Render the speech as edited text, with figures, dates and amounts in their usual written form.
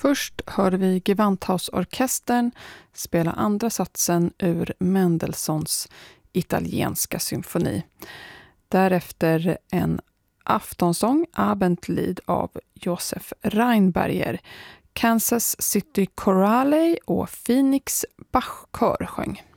Först hörde vi Gewandhausorkestern spela andra satsen ur Mendelssohns italienska symfoni. Därefter en aftonsång, Abendlied av Josef Reinberger. Kansas City Chorale och Phoenix Bachkör sjöng.